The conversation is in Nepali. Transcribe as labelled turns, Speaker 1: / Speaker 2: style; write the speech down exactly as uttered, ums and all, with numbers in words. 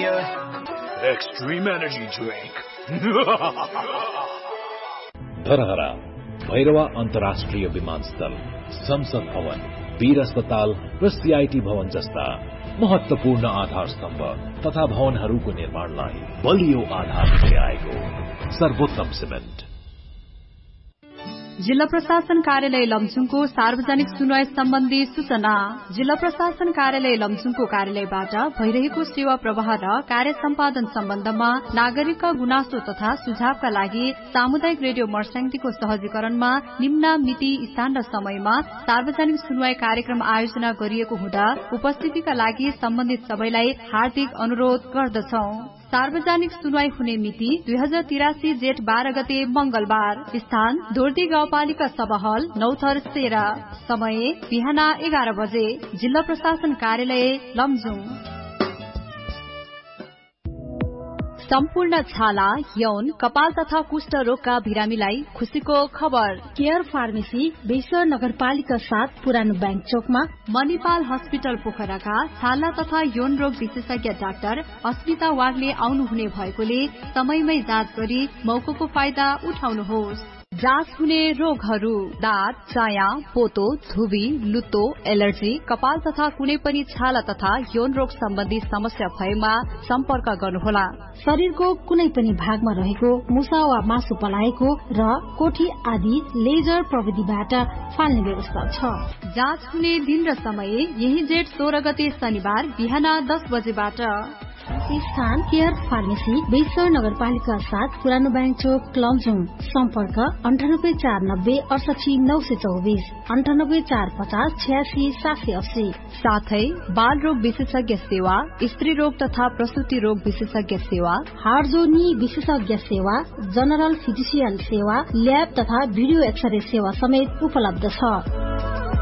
Speaker 1: California. Extreme energy drink.
Speaker 2: Dharahara Bhairahawa अन्तर्राष्ट्रिय विमानस्थल, संसद भवन, वीर अस्पताल र सीआईटी भवन जस्ता महत्वपूर्ण आधार स्तम्भ तथा भवनहरूको निर्माणलाई बलियो आधार दिँदै आएको सर्वोत्तम सिमेन्ट।
Speaker 3: जिल्ला प्रशासन कार्यालय लमजुङको सार्वजनिक सुनवाई सम्बन्धी सूचना। जिल्ला प्रशासन कार्यालय लमजुङको कार्यालयबाट भइरहेको सेवा प्रवाह र कार्य सम्पादन सम्बन्धमा नागरिकका गुनासो तथा सुझावका लागि सामुदायिक रेडियो मर्स्याङदीको सहजीकरणमा निम्न मिति, स्थान र समयमा सार्वजनिक सुनवाई कार्यक्रम आयोजना गरिएको हुँदा उपस्थितिका लागि सम्बन्धित सबैलाई हार्दिक अनुरोध गर्दछौ। सार्वजनिक सुनवाई हुने मिति दुई हजार तिरासी जेठ बाह्र गते मंगलबार। स्थान दोर्दी गाउँपालिका सभा हल, नौथर सेरा। समय बिहान एघार बजे। जिल्ला प्रशासन कार्यालय लमजुङ। सम्पूर्ण छाला, यौन, कपाल तथा कुष्ठ रोगका बिरामीलाई खुशीको खबर।
Speaker 4: केयर फार्मेसी बेसर नगरपालिका साथ पुरानो बैंक चोकमा।
Speaker 3: मणिपाल हस्पिटल पोखराका छाला तथा यौन रोग विशेषज्ञ डाक्टर अस्मिता वागले आउनुहुने भएकोले समयमै जाँच गरी मौकाको फाइदा उठाउनुहोस्। जाँच हुने रोगहरू: दाँत, चाया, पोतो, धुबी, लुतो, एलर्जी, कपाल तथा कुनै पनि छाला तथा यौन रोग सम्बन्धी समस्या भएमा सम्पर्क गर्नुहोला।
Speaker 4: शरीरको कुनै पनि भागमा रहेको मुसा वा मासु पलाएको र कोठी आदि लेजर प्रविधिबाट फाल्ने व्यवस्था छ।
Speaker 3: जाँच हुने दिन र समय यही जेठ सोह्र गते शनिबार बिहान दस बजेबाट।
Speaker 4: स्थान केयर फार्मेसी बेसर नगरपालिका साथ पुरानो बैंक चोक लमजुङ। सम्पर्क अन्ठानब्बे चार नब्बे अडसठी नौ सय चौबिस, अन्ठानब्बे चार पचास छयासी सात सय अस्सी।
Speaker 3: साथै बाल रोग विशेषज्ञ सेवा, स्त्री रोग तथा प्रसूति रोग विशेषज्ञ सेवा,
Speaker 4: हाडजोर्नी विशेषज्ञ सेवा, जनरल फिजिसियन सेवा, ल्याब तथा भिडियो एक्सरे सेवा समेत उपलब्ध छ।